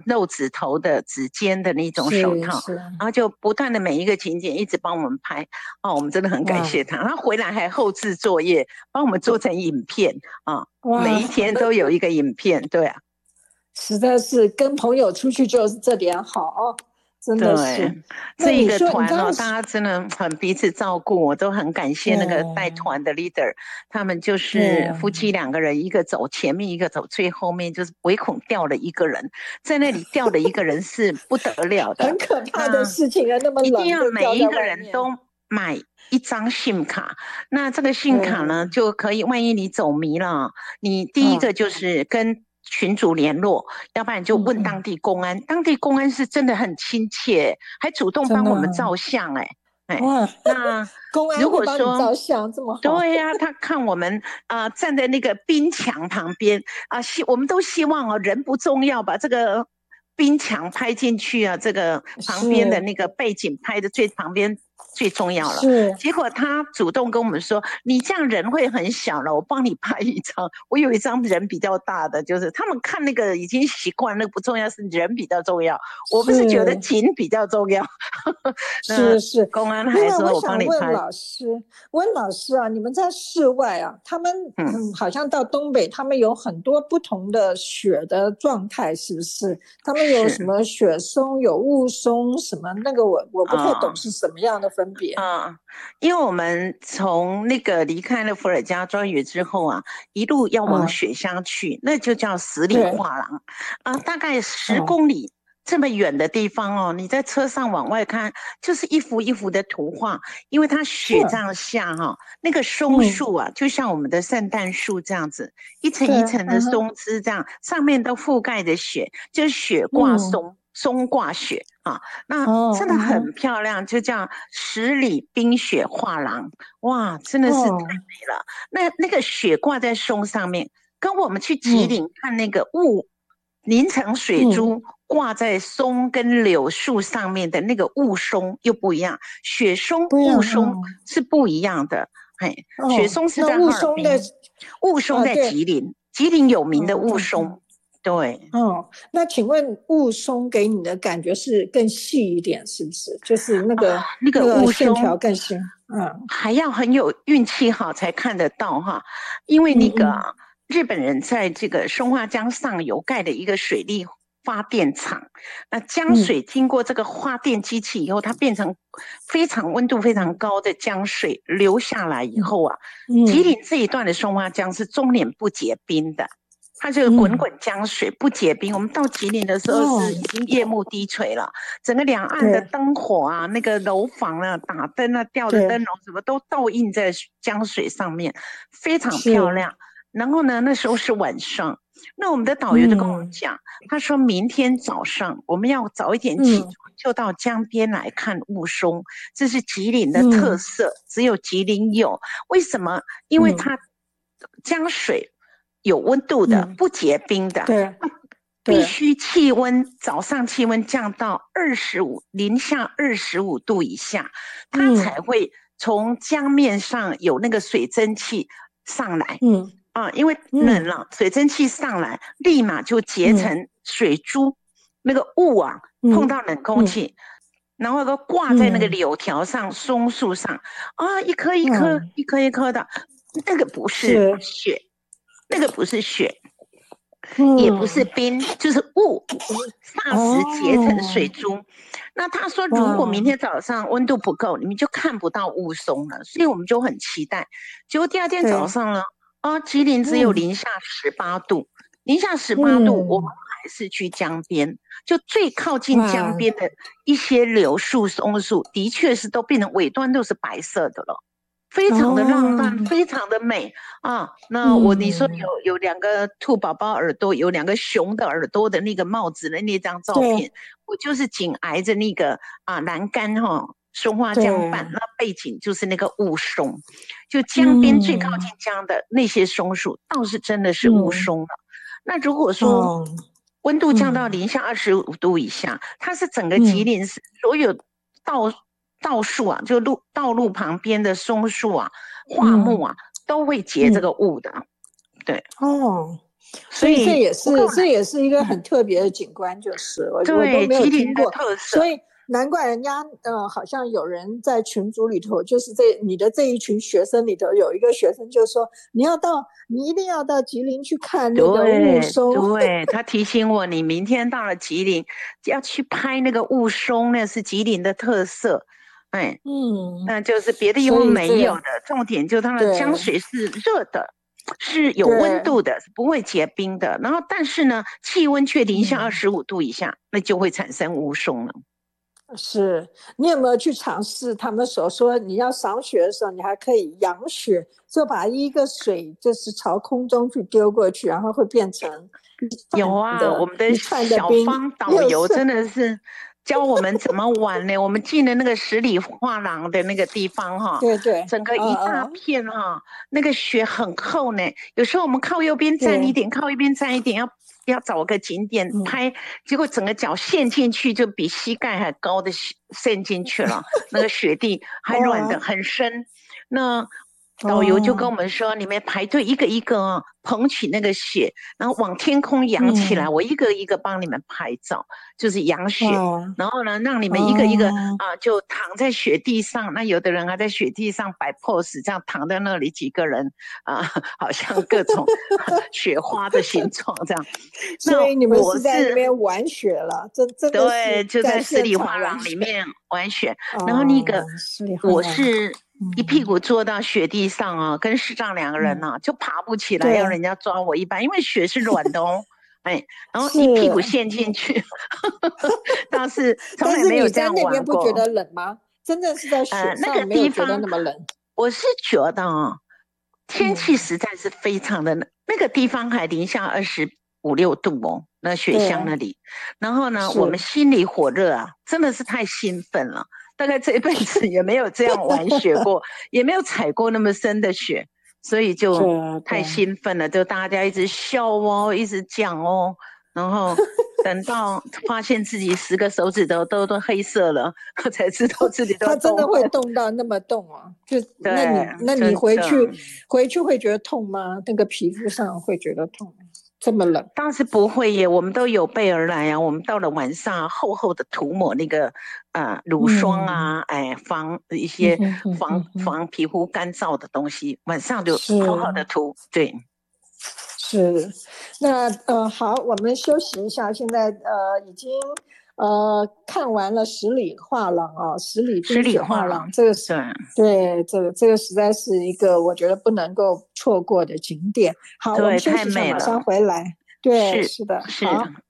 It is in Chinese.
露指头的指尖的那种手套，然后就不断的每一个情节一直帮我们拍。我们真的很感谢他。他回来还后置作业，帮我们做成影片啊，每一天都有一个影片。对啊， 实在是跟朋友出去就是这点好哦。真的是， 这一个团大家真的很彼此照顾，我都很感谢那个带团的 leader，他们就是夫妻2个人，一个走前面，一个走最后面，就是唯恐掉了一个人，在那里掉了一个人是不得了的， 很可怕的事情啊！那么冷， 一定要每一个人都买一张 SIM 卡，那这个 SIM 卡呢，就可以，万一你走迷了，你第一个就是跟群组联络，要不然就问当地公安，当地公安是真的很亲切，还主动帮我们照相。 哇， 那公安会帮你照相这么好？ 对呀，他看我们站在那个冰墙旁边我们都希望人不重要，把这个冰墙拍进去啊，这个旁边的那个背景拍的最旁边最重要了。结果他主动跟我们说，你这样人会很小了，我帮你拍一张。我有一张人比较大的，就是他们看那个已经习惯，那个不重要，是人比较重要。我们是觉得景比较重要。 是， 公安还说我帮你拍。 问老师啊，你们在室外啊，他们好像到东北，他们有很多不同的雪的状态，是不是？他们有什么雪松，有雾凇，什么那个我不太懂是什么样的分别。 因为我们从那个离开了伏尔加庄园之后啊，一路要往雪乡去，那就叫十里画廊大概10公里。这么远的地方哦，你在车上往外看，就是一幅一幅的图画，因为它雪这样下那个松树啊，就像我们的圣诞树这样子，一层一层的松枝这样，上面都覆盖着雪，就是雪挂松，松挂雪那真的很漂亮，就叫十里冰雪画廊，哇，真的是太美了。那个雪挂在松上面，跟我们去吉林看那个雾淋成水珠挂在松跟柳树上面的那个雾凇又不一样，雪松雾凇是不一样的。雪松是在哈尔滨，雾凇在吉林，吉林有名的雾凇。对， 那请问雾凇给你的感觉是更细一点，是不是？就是那个雾线条更细， 还要很有运气好才看得到哈，因为那个日本人在这个松花江上游盖的一个水力发电厂，那江水经过这个发电机器以后，它变成温度非常高的江水流下来以后啊，吉林这一段的松花江是终年不结冰的。它就是滚滚江水不结冰。我们到吉林的时候是已经夜幕低垂了，整个两岸的灯火啊，那个楼房啊，打灯啊，吊的灯笼什么都倒映在江水上面，非常漂亮。然后呢，那时候是晚上，那我们的导游就跟我们讲，他说明天早上我们要早一点起床，就到江边来看雾凇，这是吉林的特色，只有吉林有。为什么？因为它江水有温度的，不结冰的，必须早上气温降到零下25度以下，它才会从江面上有那个水蒸气上来。因为冷了，水蒸气上来，立马就结成水珠，那个雾啊碰到冷空气，然后都挂在那个柳条上、松树上一颗一颗、一颗一颗的，那个不是雪。那个不是雪，也不是冰，就是雾，霎时结成水珠。那他说，如果明天早上温度不够，你们就看不到雾凇了。所以我们就很期待。结果第二天早上呢，吉林只有零下18度，零下18度，我们还是去江边，就最靠近江边的一些柳树、松树，的确是都变成尾端都是白色的了。非常的浪漫，非常的美那你说有2个兔宝宝耳朵，有2个熊的耳朵的那个帽子的那张照片，我就是紧挨着那个栏杆松花江畔，那背景就是那个雾凇，就江边最靠近江的那些松树，倒是真的是雾凇了。那如果说温度降到零下25度以下，它是整个吉林市所有道树啊，就道路旁边的松树啊、桦木啊，都会结这个雾的。对所以这也是一个很特别的景观，就是我都没有听过，所以难怪人家好像有人在群组里头，就是你的这一群学生里头有一个学生就说你一定要到吉林去看那个雾凇。 对，他提醒我，你明天到了吉林要去拍那个雾凇，那是吉林的特色。那就是别的地方没有的，重点就它的江水是热的，是有温度的，是不会结冰的。然后但是呢，气温却零下25度以下，那就会产生雾凇了。 是你有没有去尝试他们所说你要赏雪的时候，你还可以扬雪，就把一个水就是朝空中去丢过去，然后会变成有啊，我们的小方导游真的是教我们怎么玩呢？我们进了那个十里画廊的那个地方哈， 对， 整个一大片哈，那个雪很厚呢。有时候我们靠右边站一点，靠一边站一点，要找个景点拍，结果整个脚陷进去，就比膝盖还高的陷进去了。那个雪地还软的很深，那导游就跟我们说，你们排队一个一个捧起那个雪，然后往天空扬起来，我一个一个帮你们拍照，就是扬雪。然后呢，让你们一个一个就躺在雪地上。那有的人还在雪地上摆 pose， 这样躺在那里，几个人好像各种雪花的形状这样。 所以你们是在那边玩雪了，真的对，就在十里画廊里面玩雪。然后那个我是一屁股坐到雪地上啊，跟视障2个人就爬不起来，要人家抓我一把，因为雪是软的哦。然后一屁股陷进去，倒是从来没有这样玩过。 但是你在那边不觉得冷吗？真正是在雪上没有觉得那么冷。 我是觉得天气实在是非常的冷，那个地方还零下25、26度哦，那雪乡那里。然后呢，我们心里火热啊，真的是太兴奋了。大概这一辈子也没有这样玩雪过，也没有踩过那么深的雪，所以就太兴奋了，就大家一直笑哦，一直讲哦，然后等到发现自己10个手指头都黑色了，才知道自己都它真的会冻到那么冻啊？就那你回去会觉得痛吗？那个皮肤上会觉得痛吗？这么冷？ 当时不会耶，我们都有备而来啊。我们到了晚上，厚厚的涂抹那个乳霜啊，防一些防皮肤干燥的东西，晚上就好好的涂。对， 是。那好，我们休息一下。现在已经看完了十里画廊啊，十里冰雪画廊，这个是对这个实在是一个我觉得不能够错过的景点。好，我们休息一下，马上回来。对，是的，好。